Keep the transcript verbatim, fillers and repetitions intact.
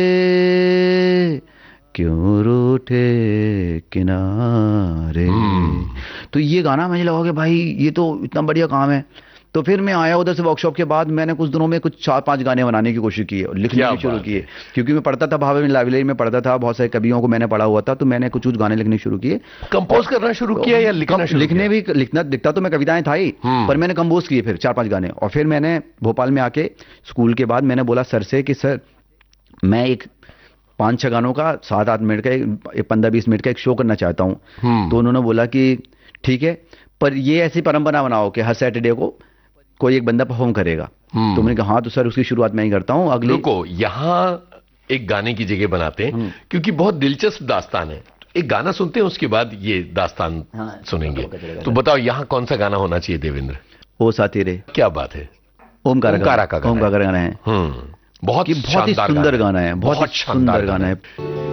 क्यों रूठे किनारे। तो ये गाना मुझे लगा कि भाई ये तो इतना बढ़िया काम है। तो फिर मैं आया उधर से वर्कशॉप के बाद, मैंने कुछ दिनों में कुछ चार पांच गाने बनाने की कोशिश की और लिखने क्या की शुरू बात किए। है। क्योंकि मैं पढ़ता था, भावे में लाइब्रेरी में पढ़ता था, बहुत सारे कवियों को मैंने पढ़ा हुआ था, तो मैंने कुछ कुछ गाने लिखने शुरू किए। कंपोज और करना शुरू किया या लिखना कम शुरू लिखने किया? भी, लिखना लिखता तो मैं कविताएं था ही, पर हम्म। मैंने कंपोज किए फिर चार पांच गाने। और फिर मैंने भोपाल में आके स्कूल के बाद मैंने बोला सर से कि सर मैं एक पाँच छह गानों का सात आठ मिनट का एक पंद्रह बीस मिनट का एक शो करना चाहता हूँ। हम्म। तो उन्होंने बोला कि ठीक है, पर ये ऐसी परंपरा बनाओ कि हर सैटरडे को कोई एक बंदा परफॉर्म करेगा। तो हम्म। मैंने कहा हाँ, तो सर उसकी शुरुआत मैं ही करता हूँ अगली। रुको, यहाँ एक गाने की जगह बनाते हैं, हम्म, क्योंकि बहुत दिलचस्प दास्तान है। एक गाना सुनते हैं, उसके बाद ये दास्तान हाँ सुनेंगे। पता चलेगा तो सर। बताओ यहाँ कौन सा गाना होना चाहिए देवेंद्र? ओ साथी रे। क्या बात है। ओमकारा ओमकारा का का गाना ओमकारा है। गाना है हम्म। बहुत कि बहुत ही शानदार सुंदर गाना है, गाना है, बहुत ही बहुत शानदार सुंदर गाना गाना है। है।